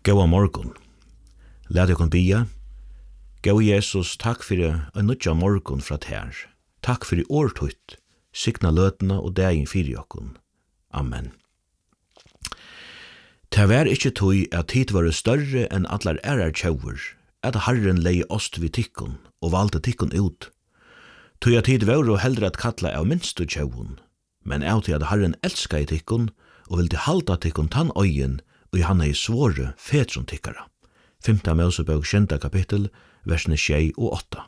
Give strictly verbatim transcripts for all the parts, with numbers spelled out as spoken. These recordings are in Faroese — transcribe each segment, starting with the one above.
Gåa morgon. Lad okon bia. Gå Jesus, takk fyrir en nudja morgon fra her. Takk fyrir årtutt, signa løtna og degin fyrir okon. Amen. Ta vær ikkje tøy at tid var større enn allar ærar tjauver, at Herren leie ost vid tikkun og valde tikkun ut. Tøy at tid var og heldre at kalla av minstu tjauvun, men av til at Herren elska i tikkun og vildi halda tikkun tann øyen og han hei svåre fetron tikkara. Fymta Mosebok sjenda kapittel, versene tjei og åtta.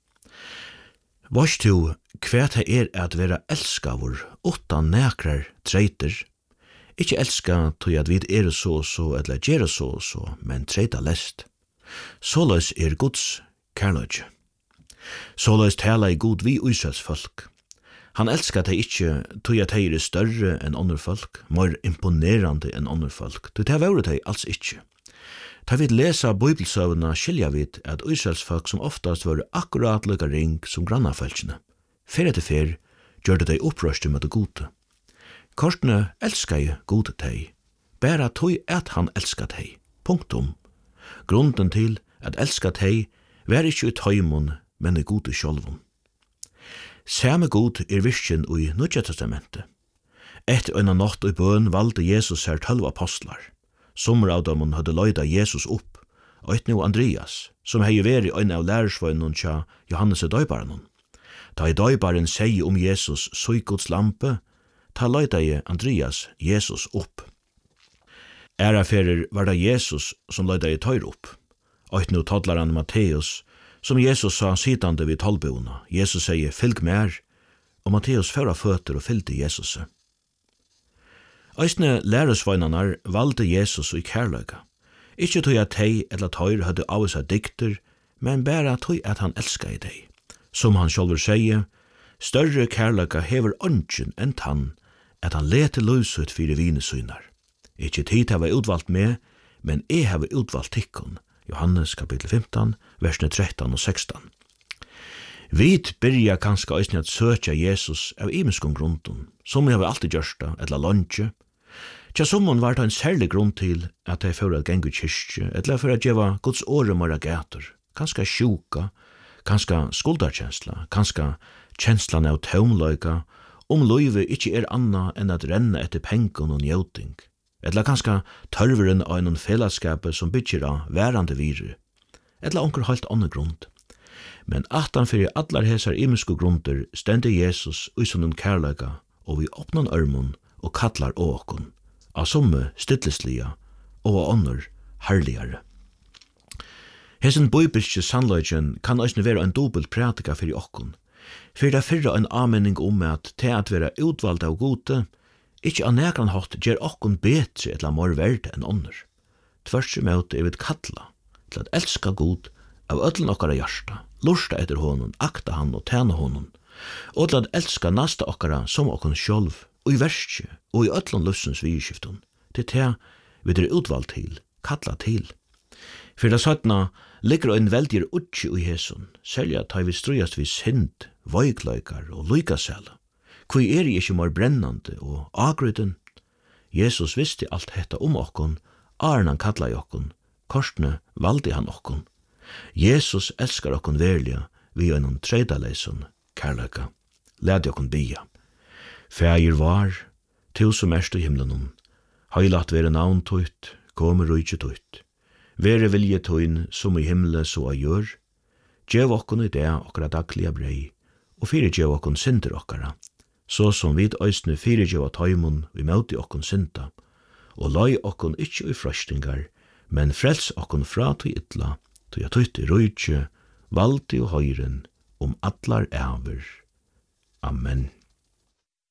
Vars tu, kvæt er at vera elskavur utan nekrar treiter, ikkje elska tog at vid er så og så, eller gjer så og så, men treita lest. Såleis er Guds kærløgje. Såleis tala i god vi Israels folk. Han elskar deg ikkje tog at deg er større enn andre folk, mer imponerande enn andre folk, tog det var deg alls ikkje. Ta vid lesa bibelsøvna skilja vid at Israels folk som oftast var akkurat lukka ring som grannafølgjene. Fer etter fer gjør det deg opprørste med det gode. Kortene elskar jeg gode deg, bæra tog at han elskar deg. Punktum. Grunden til at elskar deg var ikkje i tøymon, men i gode sjolvun. Samme god er virkjen i Nudja testamentet. Etter øyna natt og bøn valde Jesus her tølv apostlar. Sommer av dem hadde løyda Jesus opp, og et nu Andreas, som hei vært i øyna av lærersvøynen tja Johannes i døybaren. Da i døybaren sier om Jesus søy Guds lampe, ta løyda i Andreas Jesus opp. Æraferer var det Jesus som løyda i tøyr opp, og et nu toddlaren Matteus, som Jesus sa sitande vid tolvbona. Jesus sier, fylg mer, og Matteus føra føtter og fylgte Jesus. Eisne læresvøynanar valde Jesus i kærløyga. Ikkje tog at hei eller tøyr hadde av seg dikter, men bæra tog at han elska i deg. Som han sjálfur sier, større kærløyga hever ønsken enn tann, at han lete løsut fyrir vinesynar. Ikkje tid hava utvalgt med, men eg hava utvalgt tikkun. Johannes kapittel femton, versene tretton og sexton. Vit byrja kanska eisne at søkja Jesus av imenskon grunden, som vi har alltid gjørsta, eller lunge. Tja sommon var det en særlig grunn til at jeg fyrir at gengu kyrkje, eller for at gjeva Guds åre mara gater, kanska sjuka, kanska skuldarkjensla, kanska kjenslan av taumløyga, om løyve ikkje er anna enn at renna etter pengon og njóting. Etla kanska tørveren av en fellesskapet som byggjer av værande vire. Etla onker halt anna grund. Men atan fyrir allar hesar imensko grunder stender Jesus uisunnen kærleika og vi åpnan ørmon og kallar åkon, av somme stilleslia og av ånder herligare. Hesen bøybelske sannløgjen kan eisne vera en dobelt pratika fyrir åkon, fyrir det fyrra en amening om at te at vera utvalgt av gode, ikkje av nekran hatt gjer okkon betre etla mor verde enn ånder. Tvers imot er vi kalla til at elska god av ödlen okkara hjärsta, lursta etter honom, akta han og tjene honom, og til at elska nasta okkara som okkon sjolv, og i verskje, og i ödlen lussens vidskifton, til te vi er utvalgt til, kalla til. For det søttna ligger en veldig utje i hesun, selja ta vi strøyast vi synd, vøykløykar og lykasela. Kui er ikkje mor brennande og agryden? Jesus visste alt hetta om okkon, arnan kalla i okkon, korsne valde han okkon. Jesus elskar okkon verlega, vi er noen treidaleison, kærleika. Led okkon bia. Fægir var, til som erst i himlenon, heilat vere navn tøyt, kommer rujtje tøyt. Vere vilje tøyn som i himle så a gjør, gjev okkon i det okkara daglige brei, og fyrir gjev okkon synder okkara, så som vid øysne fyrirgjeva tøymon vi møti okkon synda, og lai okkon ikkje i frøstingar, men frels okkon fra tøy ytla, tøy a tøyte rujtje, valdi og høyren, om allar æver. Amen.